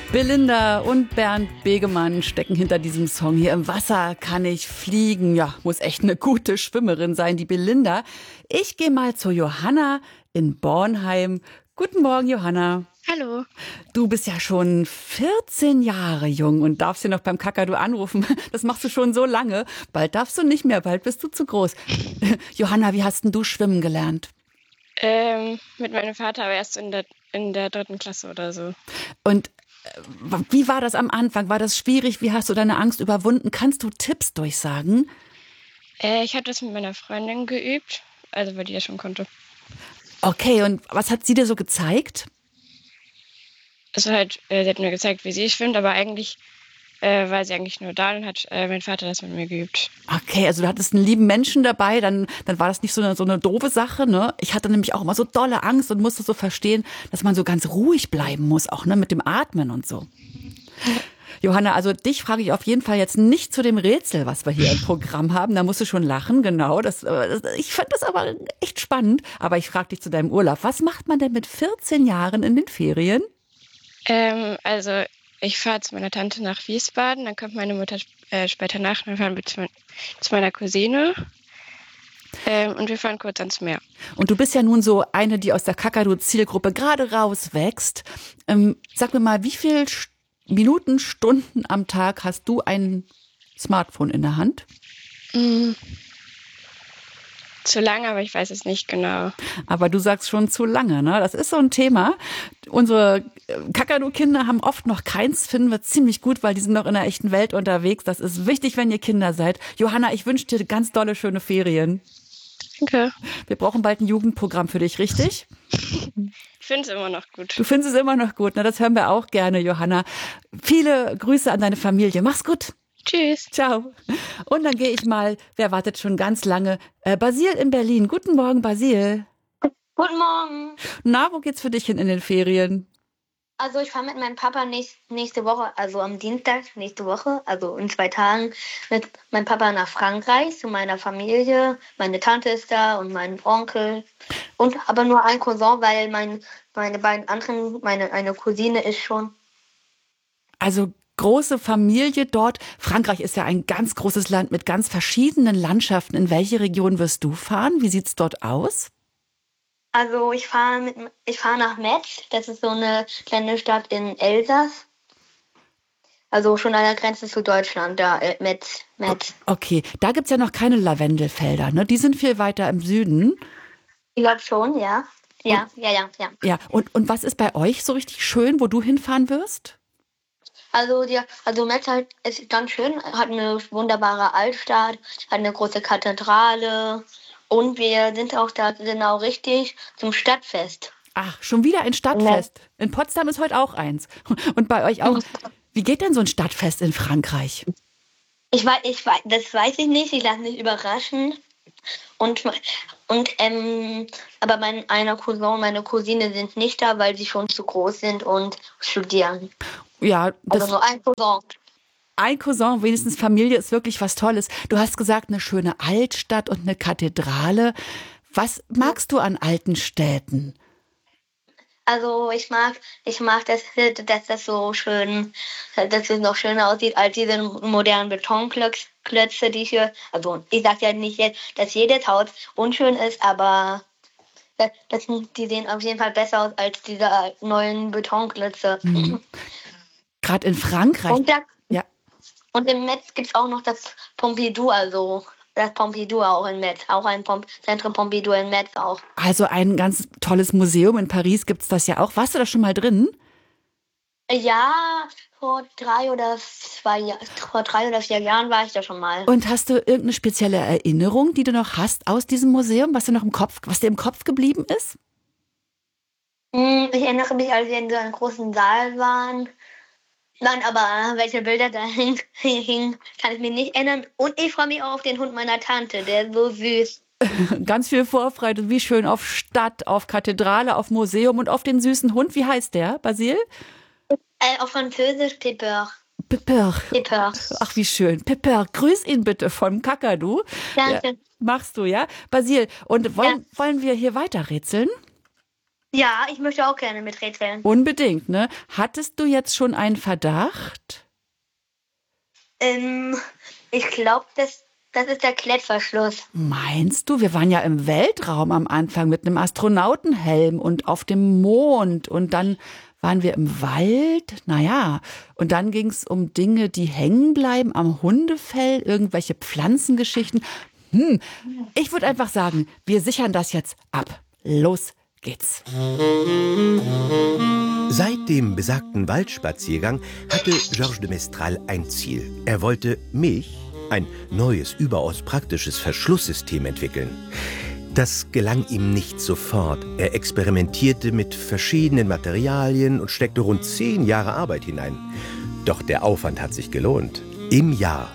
Belinda und Bernd Begemann stecken hinter diesem Song hier. Im Wasser kann ich fliegen. Ja, muss echt eine gute Schwimmerin sein, die Belinda. Ich gehe mal zu Johanna in Bornheim. Guten Morgen, Johanna. Hallo. Du bist ja schon 14 Jahre jung und darfst hier noch beim Kakadu anrufen. Das machst du schon so lange. Bald darfst du nicht mehr, bald bist du zu groß. Johanna, wie hast denn du schwimmen gelernt? Mit meinem Vater, aber erst in der 3. Klasse oder so. Und wie war das am Anfang? War das schwierig? Wie hast du deine Angst überwunden? Kannst du Tipps durchsagen? Ich habe das mit meiner Freundin geübt, also weil die ja schon konnte. Okay, und was hat sie dir so gezeigt? Also halt, sie hat mir gezeigt, wie sie schwimmt, aber eigentlich war sie eigentlich nur da und hat mein Vater das mit mir geübt. Okay, also du hattest einen lieben Menschen dabei, dann war das nicht so eine doofe Sache, ne? Ich hatte nämlich auch immer so dolle Angst und musste so verstehen, dass man so ganz ruhig bleiben muss, auch ne, mit dem Atmen und so. Johanna, also dich frage ich auf jeden Fall jetzt nicht zu dem Rätsel, was wir hier im Programm haben. Da musst du schon lachen, genau. Ich fand das aber echt spannend. Aber ich frage dich zu deinem Urlaub. Was macht man denn mit 14 Jahren in den Ferien? Also ich fahre zu meiner Tante nach Wiesbaden, dann kommt meine Mutter später nach, dann fahren wir zu meiner Cousine und wir fahren kurz ans Meer. Und du bist ja nun so eine, die aus der Kakadu-Zielgruppe gerade rauswächst. Sag mir mal, wie viel Minuten, Stunden am Tag hast du ein Smartphone in der Hand? Zu lange, aber ich weiß es nicht genau. Aber du sagst schon zu lange, ne? Das ist so ein Thema. Unsere Kakadu-Kinder haben oft noch keins, finden wir ziemlich gut, weil die sind noch in der echten Welt unterwegs. Das ist wichtig, wenn ihr Kinder seid. Johanna, ich wünsche dir ganz dolle, schöne Ferien. Danke. Wir brauchen bald ein Jugendprogramm für dich, richtig? Ich finde es immer noch gut. Du findest es immer noch gut, ne? Das hören wir auch gerne, Johanna. Viele Grüße an deine Familie. Mach's gut. Tschüss. Ciao. Und dann gehe ich mal, wer wartet schon ganz lange? Basil in Berlin. Guten Morgen, Basil. Guten Morgen. Na, wo geht's für dich hin in den Ferien? Also ich fahre mit meinem Papa nächste Woche, also am Dienstag nächste Woche, also in 2 Tagen, mit meinem Papa nach Frankreich zu meiner Familie. Meine Tante ist da und mein Onkel. Und aber nur ein Cousin, weil meine beiden anderen, eine Cousine ist schon. Also große Familie dort. Frankreich ist ja ein ganz großes Land mit ganz verschiedenen Landschaften. In welche Region wirst du fahren? Wie sieht's dort aus? Also ich fahre nach Metz. Das ist so eine kleine Stadt in Elsass. Also schon an der Grenze zu Deutschland, da Metz. Okay, da gibt's ja noch keine Lavendelfelder, ne? Die sind viel weiter im Süden. Ich glaube schon, ja. Ja. Ja, und was ist bei euch so richtig schön, wo du hinfahren wirst? Also Metz halt ist ganz schön, hat eine wunderbare Altstadt, hat eine große Kathedrale und wir sind auch da genau richtig zum Stadtfest. Ach, schon wieder ein Stadtfest. In Potsdam ist heute auch eins. Und bei euch auch. Wie geht denn so ein Stadtfest in Frankreich? Ich weiß, das weiß ich nicht, ich lasse mich überraschen. Aber meine Cousin und meine Cousine sind nicht da, weil sie schon zu groß sind und studieren. Ja, Also nur ein Cousin. Ein Cousin, wenigstens Familie, ist wirklich was Tolles. Du hast gesagt, eine schöne Altstadt und eine Kathedrale. Was magst du an alten Städten? Also ich mag, dass das so schön, dass es noch schöner aussieht als diese modernen Betonklötze, die hier. Also ich sage ja nicht jetzt, dass jedes Haus unschön ist, aber die sehen auf jeden Fall besser aus als diese neuen Betonklötze. Gerade in Frankreich. Ja. Und im Metz gibt es auch noch das Pompidou, also das Pompidou auch in Metz. Auch ein Zentrum Pompidou in Metz auch. Also ein ganz tolles Museum in Paris gibt es das ja auch. Warst du da schon mal drin? Ja, vor 3 oder 4 Jahren war ich da schon mal. Und hast du irgendeine spezielle Erinnerung, die du noch hast aus diesem Museum, was dir im Kopf geblieben ist? Ich erinnere mich, als wir in so einem großen Saal waren. Nein, aber welche Bilder da hingen, kann ich mir nicht erinnern. Und ich freue mich auch auf den Hund meiner Tante, der ist so süß. Ganz viel Vorfreude, wie schön auf Stadt, auf Kathedrale, auf Museum und auf den süßen Hund. Wie heißt der, Basil? Auf Französisch Pepper. Pepper. Pepper. Ach, wie schön. Pepper, grüß ihn bitte vom Kakadu. Danke. Ja, machst du, ja? Basil, und wollen wir hier weiter rätseln? Ja, ich möchte auch gerne miträtseln. Unbedingt, ne? Hattest du jetzt schon einen Verdacht? Ich glaube, das ist der Klettverschluss. Meinst du, wir waren ja im Weltraum am Anfang mit einem Astronautenhelm und auf dem Mond und dann waren wir im Wald? Naja, und dann ging es um Dinge, die hängen bleiben am Hundefell, irgendwelche Pflanzengeschichten. Ich würde einfach sagen, wir sichern das jetzt ab. Los geht's. Seit dem besagten Waldspaziergang hatte Georges de Mestral ein Ziel. Er wollte mich, ein neues, überaus praktisches Verschlusssystem entwickeln. Das gelang ihm nicht sofort. Er experimentierte mit verschiedenen Materialien und steckte rund 10 Jahre Arbeit hinein. Doch der Aufwand hat sich gelohnt. Im Jahr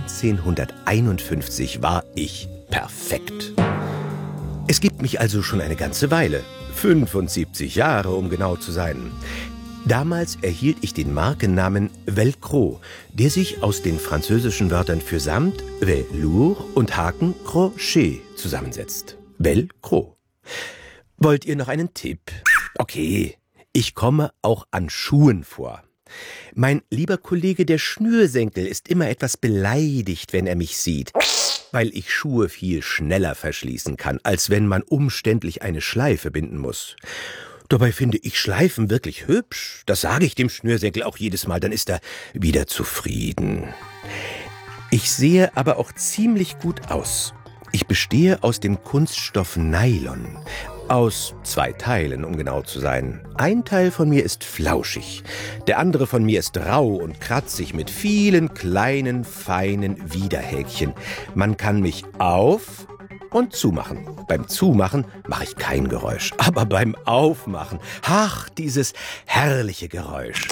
1951 war ich perfekt. Es gibt mich also schon eine ganze Weile. 75 Jahre, um genau zu sein. Damals erhielt ich den Markennamen Velcro, der sich aus den französischen Wörtern für Samt, Velour und Haken, Crochet zusammensetzt. Velcro. Wollt ihr noch einen Tipp? Okay, ich komme auch an Schuhen vor. Mein lieber Kollege der Schnürsenkel ist immer etwas beleidigt, wenn er mich sieht, weil ich Schuhe viel schneller verschließen kann, als wenn man umständlich eine Schleife binden muss. Dabei finde ich Schleifen wirklich hübsch. Das sage ich dem Schnürsenkel auch jedes Mal, dann ist er wieder zufrieden. Ich sehe aber auch ziemlich gut aus. Ich bestehe aus dem Kunststoff Nylon. Aus 2 Teilen, um genau zu sein. Ein Teil von mir ist flauschig. Der andere von mir ist rau und kratzig mit vielen kleinen, feinen Widerhäkchen. Man kann mich auf- und zumachen. Beim Zumachen mache ich kein Geräusch. Aber beim Aufmachen, ach, dieses herrliche Geräusch.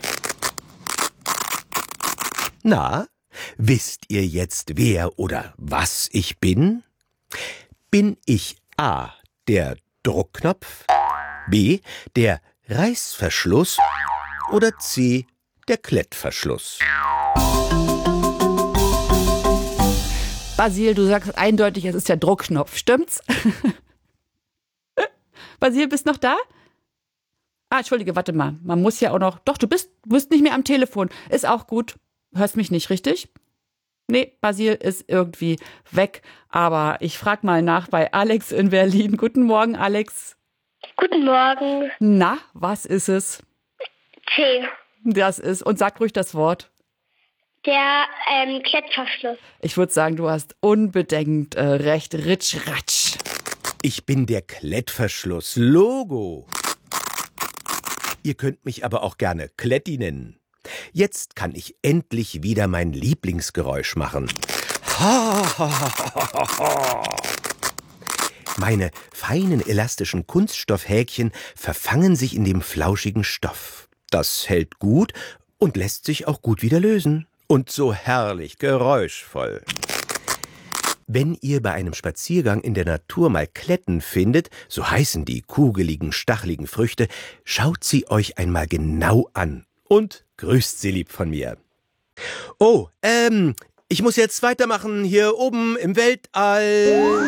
Na, wisst ihr jetzt, wer oder was ich bin? Bin ich A, der Druckknopf, B, der Reißverschluss oder C, der Klettverschluss? Basil, du sagst eindeutig, es ist der Druckknopf, stimmt's? Basil, bist noch da? Entschuldige, warte mal. Man muss ja auch noch... Doch, du bist nicht mehr am Telefon. Ist auch gut. Hörst mich nicht, richtig? Nee, Basil ist irgendwie weg. Aber ich frage mal nach bei Alex in Berlin. Guten Morgen, Alex. Guten Morgen. Na, was ist es? C. Das ist... Und sag ruhig das Wort. Der Klettverschluss. Ich würde sagen, du hast unbedingt recht. Ritsch-Ratsch. Ich bin der Klettverschluss. Logo. Ihr könnt mich aber auch gerne Kletti nennen. Jetzt kann ich endlich wieder mein Lieblingsgeräusch machen. Meine feinen elastischen Kunststoffhäkchen verfangen sich in dem flauschigen Stoff. Das hält gut und lässt sich auch gut wieder lösen. Und so herrlich geräuschvoll. Wenn ihr bei einem Spaziergang in der Natur mal Kletten findet, so heißen die kugeligen, stacheligen Früchte, schaut sie euch einmal genau an und grüßt sie lieb von mir. Oh, ich muss jetzt weitermachen hier oben im Weltall.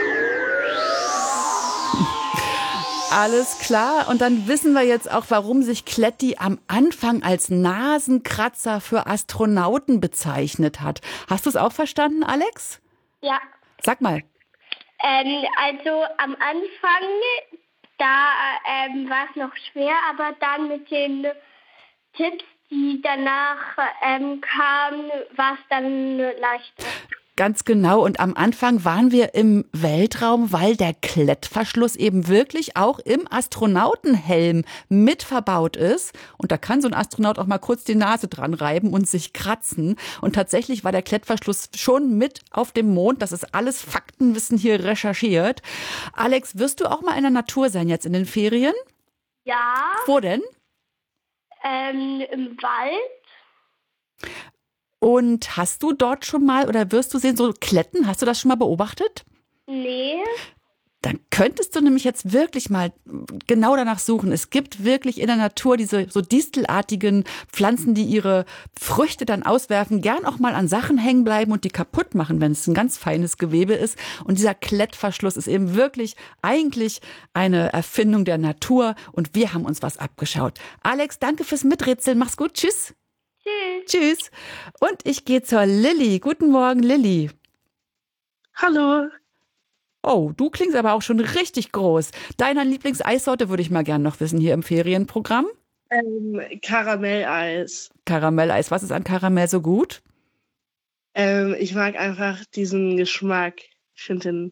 Alles klar. Und dann wissen wir jetzt auch, warum sich Kletti am Anfang als Nasenkratzer für Astronauten bezeichnet hat. Hast du es auch verstanden, Alex? Ja. Sag mal. Also am Anfang, da war es noch schwer, aber dann mit den Tipps, die danach kamen, war es dann leichter. Ganz genau. Und am Anfang waren wir im Weltraum, weil der Klettverschluss eben wirklich auch im Astronautenhelm mit verbaut ist. Und da kann so ein Astronaut auch mal kurz die Nase dran reiben und sich kratzen. Und tatsächlich war der Klettverschluss schon mit auf dem Mond. Das ist alles Faktenwissen hier recherchiert. Alex, wirst du auch mal in der Natur sein jetzt in den Ferien? Ja. Wo denn? Im Wald. Und hast du dort schon mal oder wirst du sehen, so Kletten? Hast du das schon mal beobachtet? Nee. dann könntest du nämlich jetzt wirklich mal genau danach suchen. Es gibt wirklich in der Natur diese so distelartigen Pflanzen, die ihre Früchte dann auswerfen, gern auch mal an Sachen hängen bleiben und die kaputt machen, wenn es ein ganz feines Gewebe ist. Und dieser Klettverschluss ist eben wirklich eigentlich eine Erfindung der Natur und wir haben uns was abgeschaut. Alex, danke fürs Miträtseln. Mach's gut. Tschüss. Tschüss. Tschüss. Und ich gehe zur Lilly. Guten Morgen, Lilly. Hallo. Oh, du klingst aber auch schon richtig groß. Deine Lieblingseissorte würde ich mal gern noch wissen hier im Ferienprogramm. Karamelleis. Karamelleis. Was ist an Karamell so gut? Ich mag einfach diesen Geschmack. Ich finde den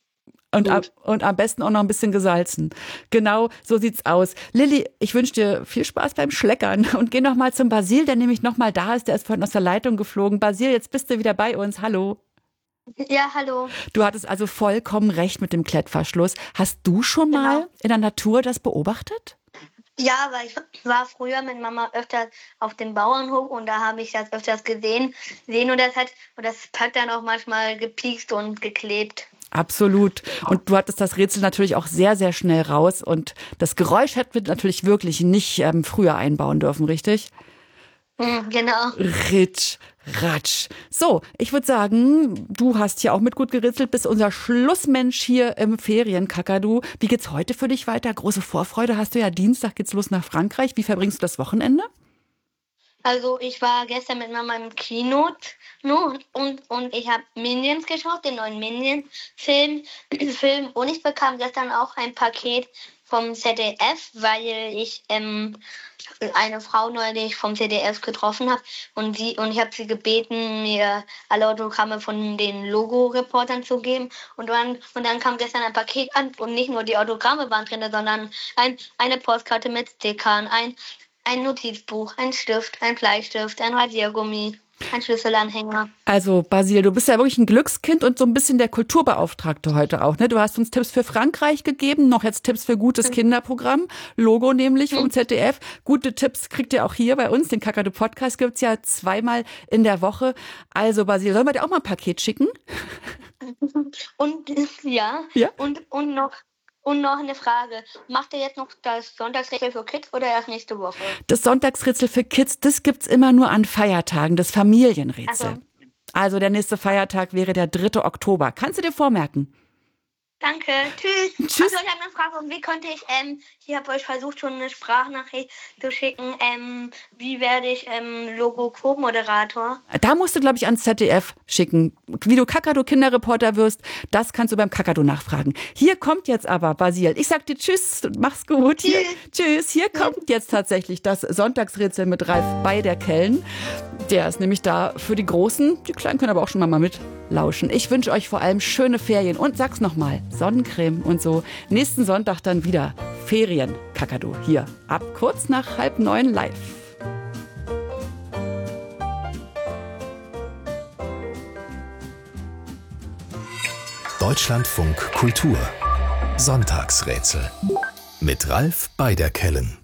und am besten auch noch ein bisschen gesalzen. Genau, so sieht's aus. Lilly, ich wünsche dir viel Spaß beim Schleckern und geh noch mal zum Basil, der nämlich noch mal da ist. Der ist vorhin aus der Leitung geflogen. Basil, jetzt bist du wieder bei uns. Hallo. Ja, hallo. Du hattest also vollkommen recht mit dem Klettverschluss. Hast du schon mal in der Natur das beobachtet? Ja, aber ich war früher mit Mama öfters auf dem Bauernhof und da habe ich das öfters gesehen und das hat dann auch manchmal gepiekst und geklebt. Absolut. Und du hattest das Rätsel natürlich auch sehr, sehr schnell raus und das Geräusch hätten wir natürlich wirklich nicht früher einbauen dürfen, richtig? Genau. Ritsch, ratsch. So, ich würde sagen, du hast hier auch mit gut geritzelt, bist unser Schlussmensch hier im Ferienkakadu. Wie geht's heute für dich weiter? Große Vorfreude hast du ja. Dienstag geht's los nach Frankreich. Wie verbringst du das Wochenende? Also ich war gestern mit Mama im Kino und ich habe Minions geschaut, den neuen Minions-Film. Und ich bekam gestern auch ein Paket vom ZDF, weil ich eine Frau neulich vom ZDF getroffen habe und ich habe sie gebeten, mir alle Autogramme von den Logo-Reportern zu geben. Und dann kam gestern ein Paket an und nicht nur die Autogramme waren drin, sondern eine Postkarte mit Stickern, ein Notizbuch, ein Stift, ein Bleistift, ein Radiergummi, ein Schlüsselanhänger. Also Basil, du bist ja wirklich ein Glückskind und so ein bisschen der Kulturbeauftragte heute auch, ne? Du hast uns Tipps für Frankreich gegeben, noch jetzt Tipps für gutes Kinderprogramm, Logo nämlich vom ZDF. Gute Tipps kriegt ihr auch hier bei uns, den Kakadu Podcast gibt's ja 2-mal in der Woche. Also Basil, sollen wir dir auch mal ein Paket schicken? Und ja. Und noch eine Frage. Macht ihr jetzt noch das Sonntagsrätsel für Kids oder erst nächste Woche? Das Sonntagsrätsel für Kids, das gibt's immer nur an Feiertagen, das Familienrätsel. Also der nächste Feiertag wäre der 3. Oktober. Kannst du dir vormerken? Danke. Tschüss. Tschüss. Also ich habe eine Frage. Und wie konnte ich habe euch versucht, schon eine Sprachnachricht zu schicken. Wie werde ich Logo-Co-Moderator? Da musst du, glaube ich, ans ZDF schicken. Wie du Kakadu-Kinderreporter wirst, das kannst du beim Kakadu nachfragen. Hier kommt jetzt aber, Basil, ich sag dir Tschüss, mach's gut. Hier, tschüss. Hier kommt jetzt tatsächlich das Sonntagsrätsel mit Ralf bei der Kellen. Der ist nämlich da für die Großen. Die Kleinen können aber auch schon mal mitlauschen. Ich wünsche euch vor allem schöne Ferien und sag's nochmal, Sonnencreme und so. Nächsten Sonntag dann wieder Ferien-Kakadu hier ab kurz nach 8:30 live. Deutschlandfunk Kultur Sonntagsrätsel mit Ralf Beiderkellen.